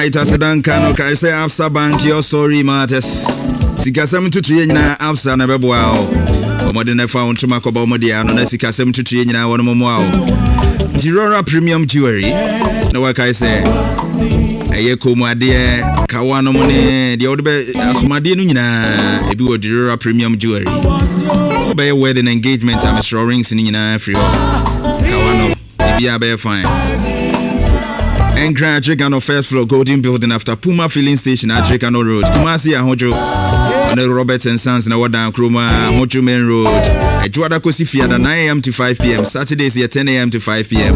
right, as a Duncan, okay, say Absa Bank, your story matters. Sika 723 nyina Absa na beboa o. Omode na fa ontuma ko ba omode ano na sika 723 nyina wono momo a o. Girora Premium Jewelry. No work I say. Eye komu ade kawa no mo ne de odbe asomade no nyina ebi wo Girora Premium Jewelry. Obey wedding engagement am Mr. Rings ni nyina free o. Kawa no ebi abe fine. And Grand Tricano first floor Golden Building after Puma Filling Station at Tricano Road. Kumasi Ahojo on the Roberts and Sons na Wadan Kroma Ahojo Main Road. Juada Kosi Fiada 9 a.m. to 5 p.m. Saturdays here 10 a.m. to 5 p.m.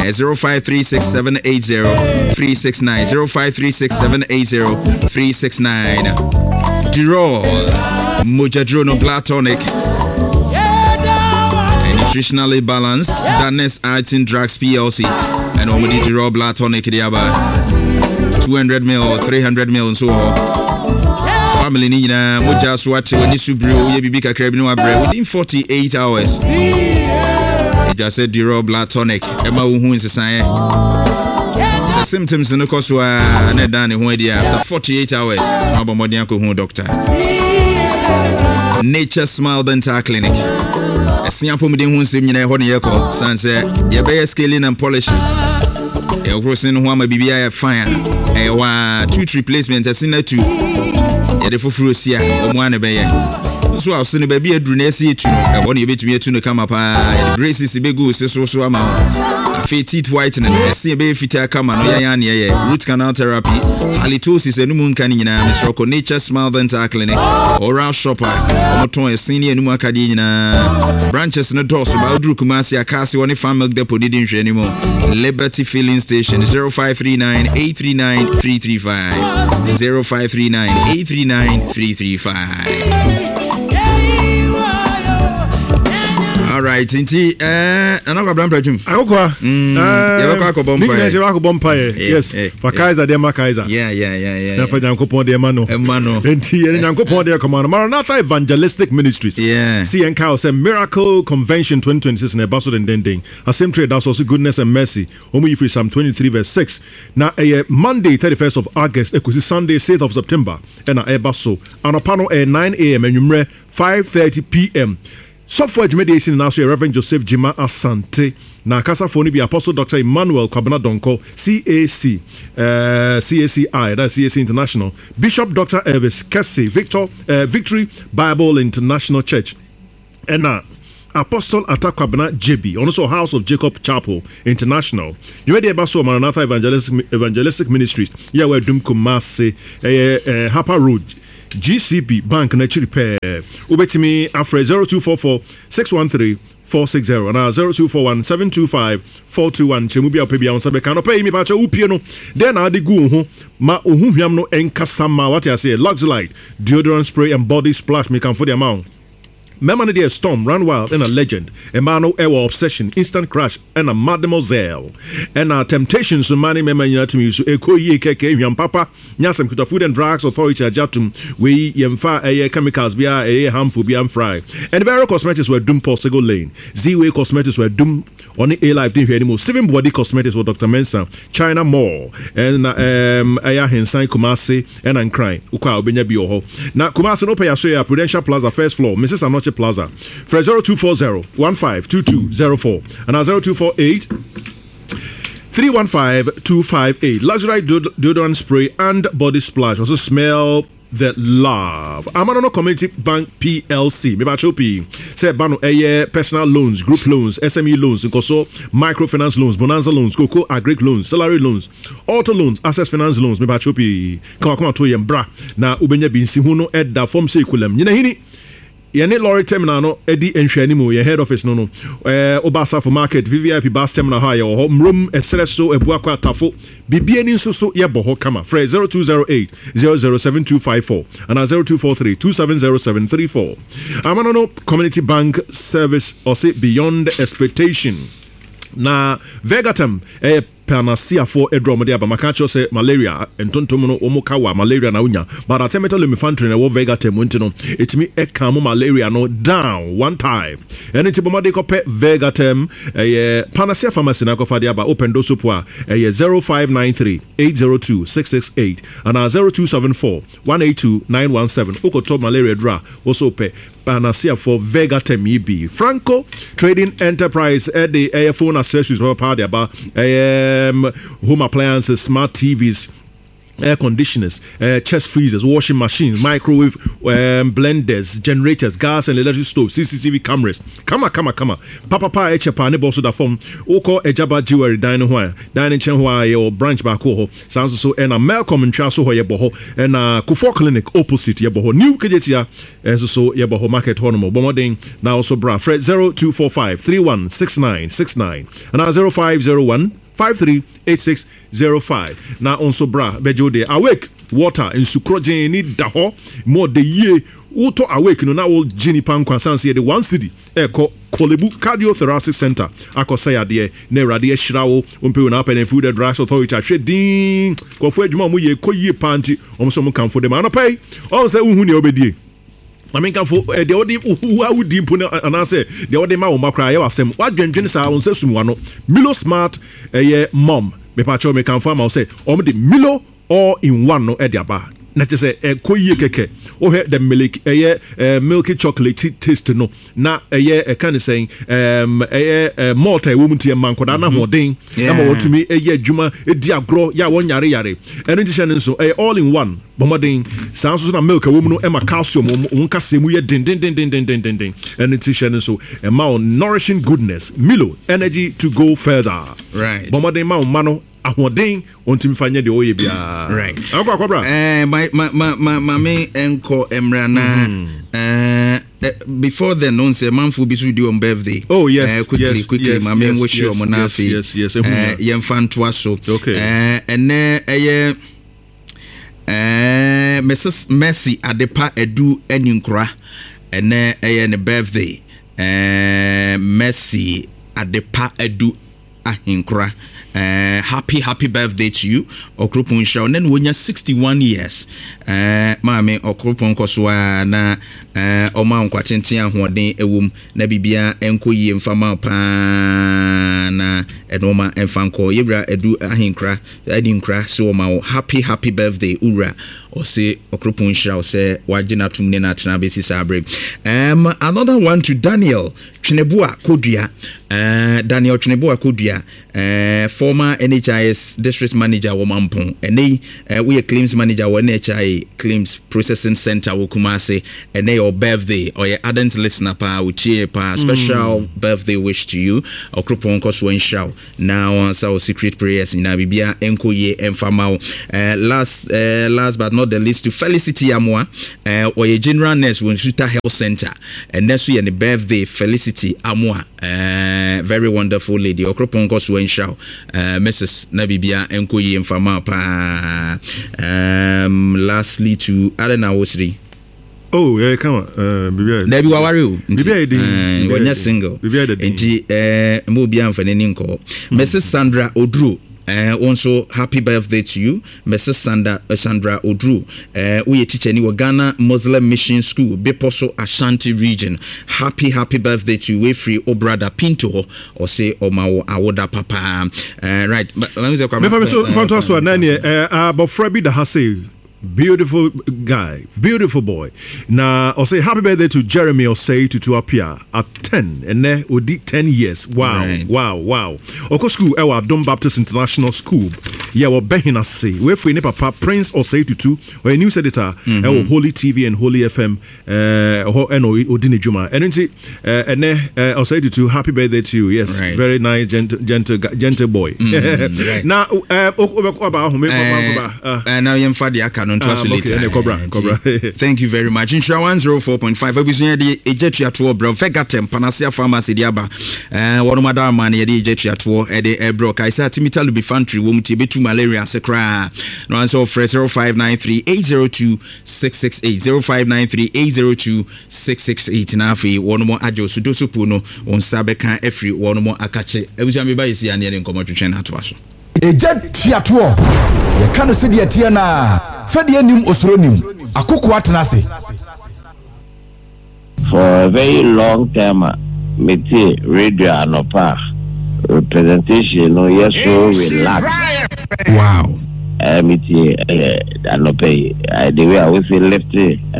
0536780369 0536780369. Dirol Mojadrono Platonic. Nutritionally balanced, Danes Artin Drugs PLC, and Omedi Dirol Platonic Diaba 200 mil, 300 mil, and so on. Family Nina, Moja Swati, when you subru, ye bibika crabino abre within 48 hours. It just said Dirol Platonic, Emma who is a sign. The symptoms in the course were done in after 48 hours. Mabamodianko, doctor. Nature Smile Dental Clinic. Siampo mudin hu nsem nyina ehɔ ne yɛkɔ sanse ye be scaling and polishing e crossing ho ama bibia ya fine e wa tooth replacement asina tu ye de foforo sia omo ane be ye so awse ne ba bi aduru na esi etu no ehɔ ne yebetumi etu no kama pa ye braces be go so ama afi teeth whitening esi be fita kama no ya ne ye root canal therapy halitosis enum nka ne nyina Mr. Nature Smile Dental Clinic oral shopper omoton esini enum akade nyina branches no doors ba oduru Kumasi Akasi woni farm milk depot didn't hwe anymore Liberty Filling Station 0539839335 0539839335. All right, Tinti, another brand bedroom. Yes, for Kaiser, Dema Kaiser. Yeah. For Janko de Mano. And Janko de Command. Maranatha Evangelistic Ministries. Yeah. CN Cows and Miracle Convention 2026 in a Basso and Dending. A same trade that's also goodness and mercy. Only free Psalm 23 verse 6. Now, a Monday 31st of August, a Sunday 6th of September, and a Basso. And a panel at 9 a.m. and 5:30 p.m. Software Mediation now say Reverend Joseph Jima Asante na kasa phone be Apostle Dr. Emmanuel Kwabena Donko CAC CACI that's CAC International Bishop Dr. Elvis Kessie Victory Bible International Church and Apostle Atakwabena JB also House of Jacob Chapel International. You ready about so Maranatha Evangelistic Ministries yeah we dum Kumasi Hapa Road GCB Bank na repair. Ubetimi afre 0244 613 460 and 0241 725 421 Chemubia Pebia on Sabe cano pay me bacha upiano. Then I dig go ma uhum no enkasama what I say Luxelite deodorant spray and body splash me can for the amount. Memani de Storm, Run Wild, and a Legend, Emmanuel Ewa Obsession, Instant Crash, and a Mademoiselle. And our Temptations to Money Memania to me, so Eko Ye Keke, Yam Papa, Nyasam Kuta Food and Drugs Authority Ajatum, we Yamfa a chemicals be a harmful be fry. And Vero Cosmetics were doomed Possible Lane. Z-Way Cosmetics were doomed on the A Life didn't hear anymore. Steven Body Cosmetics were Dr. Mensa, China Mall, and Aya Hensai Kumasi, and I'm crying. Uka Obenya Bioho. Now Kumasi no pay a Prudential Plaza first floor, Mrs. Anoche Plaza. For 0240-152204 and 0248 315-258. Luxury deodorant spray and body splash. Also smell the love. Amanono Community Bank PLC. Mebachopi. Say bano personal loans, group loans, SME loans, Nkoso microfinance loans, bonanza loans, Coco agric loans, salary loans, auto loans, access finance loans. Mebachopi. Come to yembra. Na ubenya binsi huno edda form sekulem. Nyina hini. Yene lorry terminal no edi enhwanimu ye head office no obasa for market VVIP bus terminal ha ye ho mrum eselesto ebuakwa tafo bibie ni nso ye boho kama fra 0208 007254 and 0243 270734 Amanono Community Bank Service or say beyond expectation na Vegatam panacea for edrom de abamakacho say malaria entontom no omukawa malaria na unya but artemether lumefantrine na wo Vegatem no etimi eka mo malaria no down one time ene ti bomade ko pe Vegatem panacea pharmacy na ko fa de aba open do sopo a 0593 802 668 and 0274 182 917 okoto malaria dra also pe panacea for Vegatem EB Franco Trading Enterprise the phone accessories power de aba home appliances, smart TVs, air conditioners, chest freezers, washing machines, microwave blenders, generators, gas and electric stoves, CCTV cameras. Come on. Papa Echepa ne boso da form. Oko Ejaba Jewelry dining chen or branch back ho. Sounds so and a Malcolm and Charles ho ye boho and Kufor Clinic opposite ye boho. New Kejetia as so ye boho market honomo. Bomoding now also bra. Fred 0245 316969 and 0501 538605. Now also bra bejo de awake water in sukrojen ni daho more the year auto awake no na wo gini pan kwansan se de 1 city eko Kolebu Cardiothoracic Center akosaya de na rade hirawo ompe na pen food and drugs authority atwedin kofo adwuma mu ye koyie panti omso mu kanfo de ma no pay on say uhu ne obedie I mean, for the odi who would deep and I say the odi ma makra ya wasem wadwendwen sa on say sumwano Milo Smart mom me pacho me kan farm say the Milo all in one no ediaba na te say koyie keke o he the milk milky chocolate taste no na can saying multi woman tie man koda na hoden na ma wotumi adwuma edi agro ya won yare eno ntishe so all in one bomodin sounds na milk woman no ema calcium won kasemu ye din eno ntishe so ma nourishing goodness Milo energy to go further right bomodin ma no ahoden ontimi fanya de oye bia right akwa bra my me enko emrana before then on say manfo bi so do on birthday quickly yes, my me wish you na fi yemfantoa so ene Mrs. Mercy Adepa Edu Eninkura ene ne birthday Mercy Adepa Edu Ahinkura happy birthday to you Okropon Show nen wonya 61 years maame Okropon koswa na oma nkwatenten ahoden ewum na bibia enkoyie mfama pa na enoma emfanko yebra edu ahinkra adinkra so ma happy birthday ura or say Okropon Show say wagina tumne na tena besi sabre another one to Daniel Chinebua Kodua Daniel Chinebua Kodua former NHIS district manager wo Mampon ene we a claims manager wo NHI claims processing center wo Kumase ene your birthday or your ardent listener pa uchi pa special birthday wish to you Okropon Koswo Nshaw now so secret prayers in Bibia enkoye emfama last but not the least to Felicity Amwa or your general nurse wo Nsuta Health Center and next year the birthday Felicity Amwa very wonderful lady Okropon Koswo Nshaw Mrs. Nabibia enkoye mfama pa lastly to Alena Wosri. Oh yeah, come on. Debi wawari Bibia wanya single. Enti mo bia mfane ninko. Mrs. Sandra Odru also happy birthday to you Mrs. Sandra Odru we teacher ni Ghana Muslim Mission School Beposo Ashanti region happy birthday to you we free Obrada Pinto or say Omawo Awoda papa right let me say from to so na ne but Frebi da hase beautiful guy, beautiful boy. Now, I'll say happy birthday to Jeremy Osei to appear at 10 and then we did 10 years. Wow, right. wow. Oko school, our Dom Baptist International School. Yeah, we're behind us say we're for papa Prince Osei to or a news editor, our Holy TV and Holy FM, Odini Juma. And then Osei to happy birthday to you. Yes, right. Very nice, gentle boy. Right. Now, now you're Cobra. Thank you very much. Insurance 104.5. Abusunya de ejetua to bro Vegatem Panacea Pharmacy diaba. Wono madam man ye de ejetua to e de bro kai sa timita lubi fantry wo muti betu malaria sekra. No answer for 0593 802 668 0593 802 668 na afi wono mo ajo sudosupu no on sabeka efri wono mo akache. Abusunya me ba yesi ane de nkomo twetwe na to aso. Ejet Tiato, you can't see the Tiana, Fedianim Osronim, Akuku Atanasi. For a very long time, Meti radio and Opa representation, yes, so relaxed. Wow. Meti and Opa, the way I would say left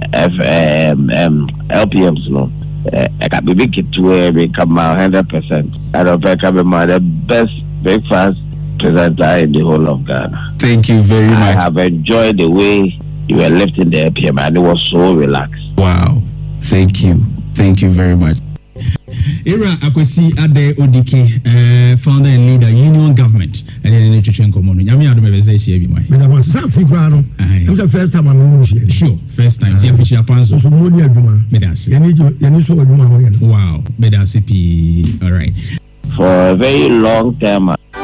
LPMs, no. I can be big to become 100%. I don't think I'm the best breakfast presenter in the whole of Ghana. Thank you very much. I have enjoyed the way you were lifting the LPM and it was so relaxed. Wow. Thank you. Thank you very much. Era Akwesi Ade Odike, founder and leader, Union Government, and then Nutrition Commono. Yami Adome say she be my. But I was some figure. It was the first time I'm here. Sure, first time. Tia Fisher Panzo. So money Aduma. Medasi. You so Aduma. Wow, Medasi P. All right. For a very long time.